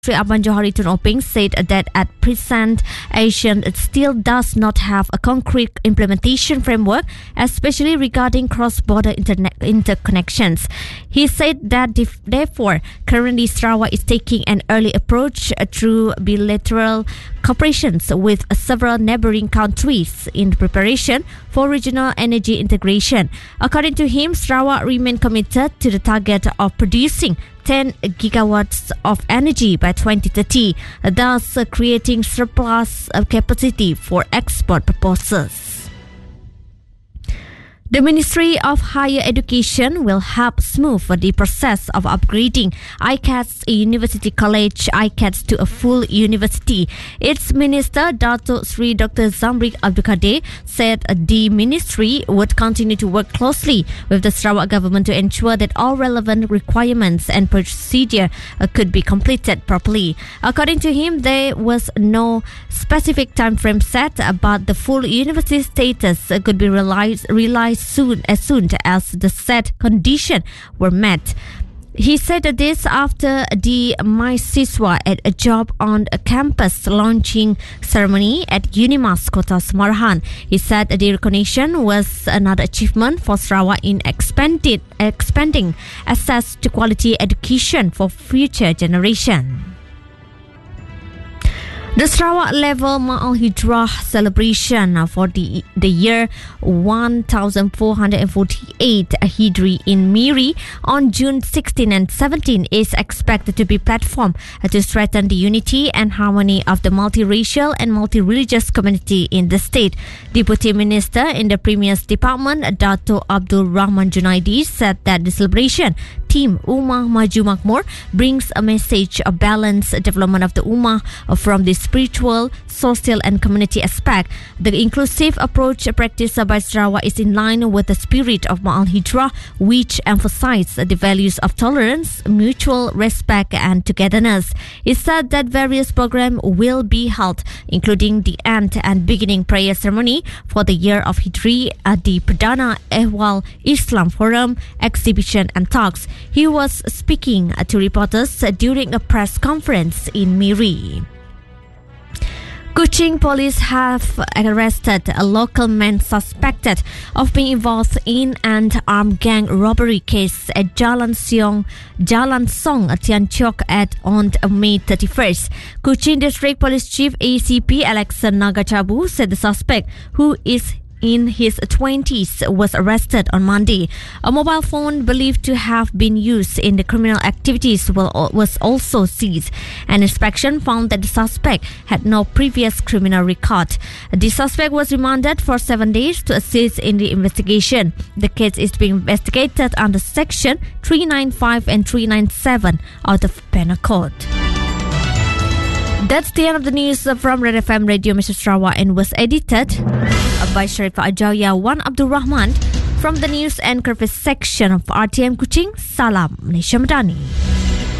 Abang Johari Tun Openg said that at present, Asian still does not have a concrete implementation framework, especially regarding cross-border interconnections. He said that therefore, currently Sarawak is taking an early approach through bilateral cooperations with several neighboring countries in preparation for regional energy integration. According to him, Sarawak remains committed to the target of producing 10 gigawatts of energy by 2030, thus creating surplus capacity for export purposes. The Ministry of Higher Education will help smooth the process of upgrading ICATS University College ICATS to a full university. Its Minister, Dato Sri Dr. Zamri Abdul Kadir, said the ministry would continue to work closely with the Sarawak government to ensure that all relevant requirements and procedure could be completed properly. According to him, there was no specific time frame set, but the full university status could be realized as soon as the set condition were met. He said this after the My Siswa at a Job on a Campus launching ceremony at Unimas Kota Semarahan. He said the recognition was another achievement for Sarawak in expanding access to quality education for future generations. The Sarawak level Ma'al Hijrah celebration for the year 1448 Hijri in Miri on June 16 and 17 is expected to be platform to strengthen the unity and harmony of the multiracial and multi-religious community in the state. Deputy Minister in the Premier's Department, Dato Abdul Rahman Junaidi, said that the celebration Team Ummah Maju Makmur brings a message of balanced development of the Ummah from the spiritual, social and community aspect. The inclusive approach practiced by Sarawak is in line with the spirit of Ma'al Hijrah, which emphasizes the values of tolerance, mutual respect and togetherness. He said that various programs will be held, including the end and beginning prayer ceremony for the year of Hijri at the Perdana Ehwal Islam Forum, exhibition and talks. He was speaking to reporters during a press conference in Miri. Kuching police have arrested a local man suspected of being involved in an armed gang robbery case at Jalan Song, Tian Chok on May 31st. Kuching District Police Chief ACP Alex Nagachabu said the suspect, who is in his 20s, was arrested on Monday. A mobile phone believed to have been used in the criminal activities was also seized. An inspection found that the suspect had no previous criminal record. The suspect was remanded for 7 days to assist in the investigation. The case is being investigated under Section 395 and 397 of the Penal Code. That's the end of the news from Red FM Radio Mr. Sarawak and was edited by Sharifah Ajauya Wan Abdul Rahman from the News and Curvis section of RTM Kuching. Salam Malaysia Madani.